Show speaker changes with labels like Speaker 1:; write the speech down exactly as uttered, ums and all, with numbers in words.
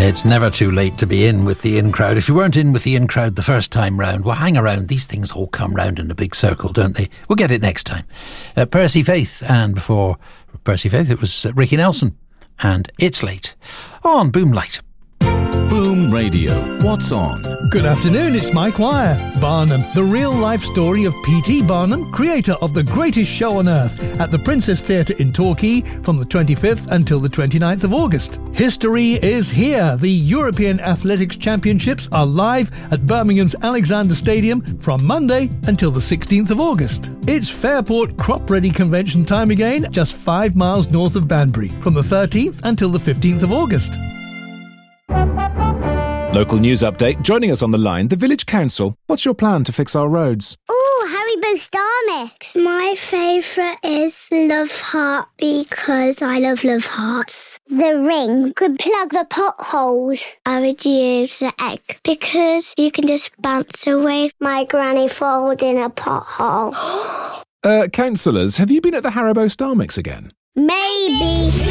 Speaker 1: It's never too late to be in with the in crowd. If you weren't in with the in crowd the first time round, well, hang around. These things all come round in a big circle, don't they? We'll get it next time. Uh, Percy Faith, and before Percy Faith, it was uh, Ricky Nelson. And It's Late on Boom Light.
Speaker 2: Boom Radio. What's on?
Speaker 3: Good afternoon, it's Mike Wire. Barnum, the real-life story of P T Barnum, creator of the greatest show on earth, at the Princess Theatre in Torquay from the twenty-fifth until the twenty-ninth of August. History is here. The European Athletics Championships are live at Birmingham's Alexander Stadium from Monday until the sixteenth of August. It's Fairport Crop Ready Convention time again, just five miles north of Banbury, from the thirteenth until the fifteenth of August.
Speaker 4: Local news update. Joining us on the line, the Village Council. What's your plan to fix our roads?
Speaker 5: Ooh, Haribo Star Mix. My favourite is Love Heart because I love Love Hearts. The ring could plug the potholes. I would use the egg because you can just bounce away my granny falls in a pothole.
Speaker 4: uh, councillors, have you been at the Haribo Star Mix again?
Speaker 5: Maybe.